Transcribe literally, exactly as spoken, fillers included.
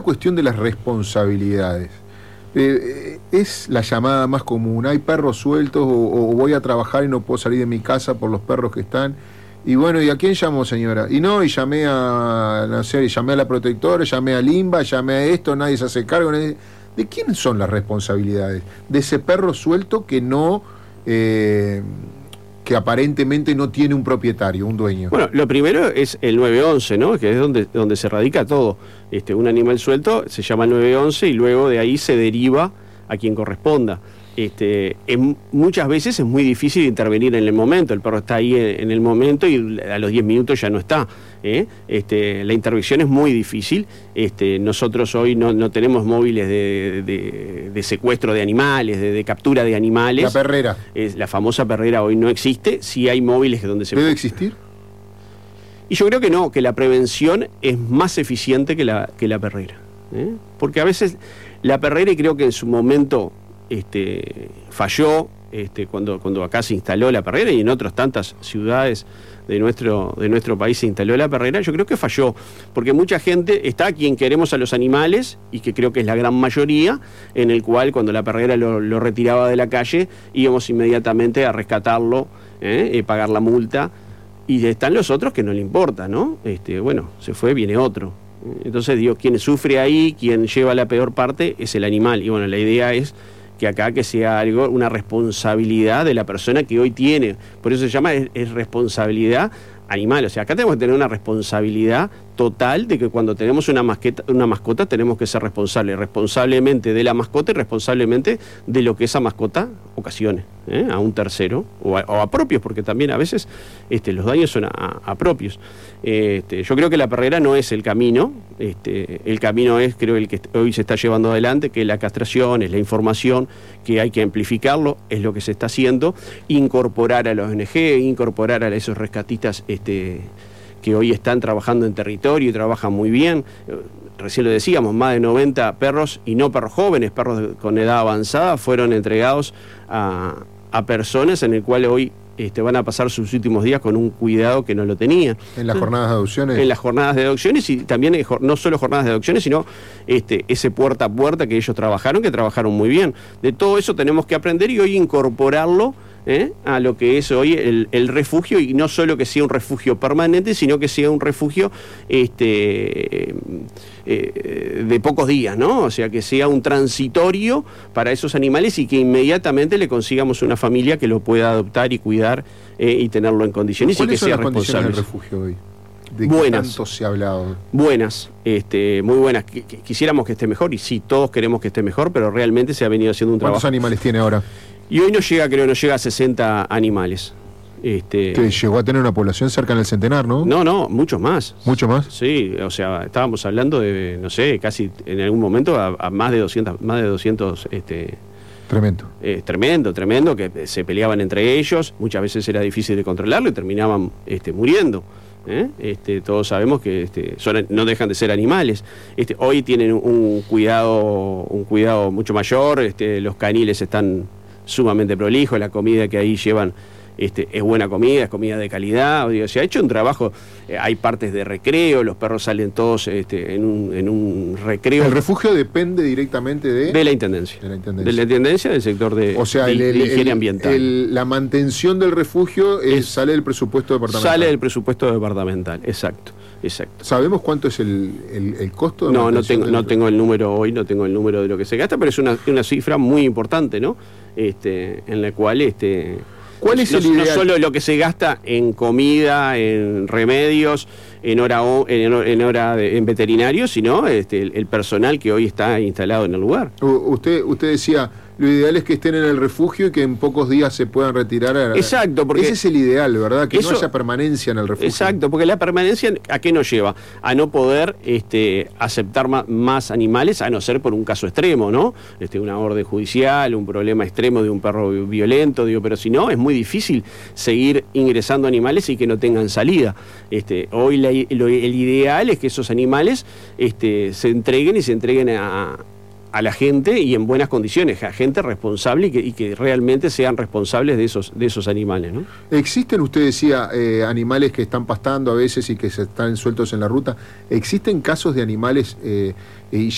cuestión de las responsabilidades. Eh, es la llamada más común. Hay perros sueltos o, o voy a trabajar y no puedo salir de mi casa por los perros que están. Y bueno, ¿y a quién llamó, señora? Y no, y llamé a, no sé, llamé a la protectora, llamé a Limba, llamé a esto, nadie se hace cargo. Nadie... ¿De quién son las responsabilidades? De ese perro suelto que no... Eh, que aparentemente no tiene un propietario, un dueño. Bueno, lo primero es el nueve once, ¿no? Que es donde, donde se radica todo. Este, un animal suelto se llama nueve once y luego de ahí se deriva a quien corresponda. Este, es, muchas veces es muy difícil intervenir en el momento, el perro está ahí en, en el momento y a los diez minutos ya no está. ¿eh? Este, la intervención es muy difícil. Este, nosotros hoy no, no tenemos móviles de, de, de secuestro de animales, de, de captura de animales. La perrera. Es, la famosa perrera hoy no existe, sí hay móviles donde se... ¿Debe existir? Y yo creo que no, que la prevención es más eficiente que la, que la perrera. ¿eh? Porque a veces la perrera, y creo que en su momento... Este, falló este, cuando, cuando acá se instaló la perrera y en otras tantas ciudades de nuestro, de nuestro país se instaló la perrera. Yo creo que falló, porque mucha gente está a quien queremos a los animales, y que creo que es la gran mayoría, en el cual cuando la perrera lo, lo retiraba de la calle íbamos inmediatamente a rescatarlo, ¿eh? y pagar la multa, y están los otros que no le importa, ¿no? Este, bueno, se fue, viene otro. Entonces digo, quien sufre ahí, quien lleva la peor parte es el animal, y bueno, la idea es que acá que sea algo, una responsabilidad de la persona que hoy tiene, por eso se llama, es, es responsabilidad animal, o sea, acá tenemos que tener una responsabilidad total de que cuando tenemos una mascota, una mascota tenemos que ser responsables, responsablemente de la mascota y responsablemente de lo que esa mascota ocasione, ¿eh? a un tercero o a, o a propios, porque también a veces este, los daños son a, a propios. Este, yo creo que la perrera no es el camino, este, el camino es, creo, el que hoy se está llevando adelante, que es la castración, es la información, que hay que amplificarlo, es lo que se está haciendo, incorporar a los O N G, incorporar a esos rescatistas este, que hoy están trabajando en territorio y trabajan muy bien. Recién lo decíamos, más de noventa perros, y no perros jóvenes, perros con edad avanzada, fueron entregados a, a personas en el cual hoy este, van a pasar sus últimos días con un cuidado que no lo tenían. ¿En las jornadas de adopciones? En las jornadas de adopciones, y también no solo jornadas de adopciones, sino este, ese puerta a puerta que ellos trabajaron, que trabajaron muy bien. De todo eso tenemos que aprender y hoy incorporarlo ¿Eh? a lo que es hoy el, el refugio, y no solo que sea un refugio permanente, sino que sea un refugio este, eh, de pocos días, ¿no? O sea, que sea un transitorio para esos animales y que inmediatamente le consigamos una familia que lo pueda adoptar y cuidar eh, y tenerlo en condiciones y que sea responsable. ¿Cuáles son las condiciones del refugio hoy? ¿De buenas, qué tanto se ha hablado? Buenas, este, muy buenas. Quisiéramos que esté mejor, y sí, todos queremos que esté mejor, pero realmente se ha venido haciendo un trabajo. ¿Cuántos animales tiene ahora? Y hoy no llega, creo, no llega a sesenta animales. Este... Que llegó a tener una población cerca del centenar, ¿no? No, no, muchos más. ¿Mucho más? Sí, o sea, estábamos hablando de, no sé, casi en algún momento a, a más de doscientos, más de doscientos, este... Tremendo. Eh, tremendo, tremendo, que se peleaban entre ellos, muchas veces era difícil de controlarlo y terminaban este, muriendo. ¿Eh? Este, todos sabemos que este, son, no dejan de ser animales. Este, hoy tienen un cuidado, un cuidado mucho mayor, este, los caniles están sumamente prolijos, la comida que ahí llevan este, es buena comida, es comida de calidad. Digo, se ha hecho un trabajo, eh, hay partes de recreo, los perros salen todos este, en, un, en un recreo. ¿El refugio depende directamente de...? De la Intendencia. De la Intendencia. De la Intendencia del sector de, o sea, de, el, el, de higiene el, ambiental. El, la mantención del refugio es, sale del presupuesto departamental. Sale del presupuesto departamental, exacto. Exacto. ¿Sabemos cuánto es el, el, el costo? De no, no tengo, no tengo el número hoy, no tengo el número de lo que se gasta, pero es una, una cifra muy importante, ¿no? Este, en la cual este, ¿cuál es no, el ideal? No solo lo que se gasta en comida, en remedios, en hora en, en hora de, en veterinario, sino este, el, el personal que hoy está instalado en el lugar. Usted, usted decía, lo ideal es que estén en el refugio y que en pocos días se puedan retirar. A... Exacto, porque ese es el ideal, ¿verdad? Que eso, no haya permanencia en el refugio. Exacto, porque la permanencia, ¿a qué nos lleva? A no poder este, aceptar ma más animales, a no ser por un caso extremo, ¿no? Este, una orden judicial, un problema extremo de un perro violento, digo, pero si no, es muy difícil seguir ingresando animales y que no tengan salida. Este, hoy la, lo, el ideal es que esos animales este, se entreguen y se entreguen a... a la gente y en buenas condiciones, a gente responsable y que, y que realmente sean responsables de esos, de esos animales, ¿no? ¿Existen, usted decía, eh, animales que están pastando a veces y que se están sueltos en la ruta? ¿Existen casos de animales eh, y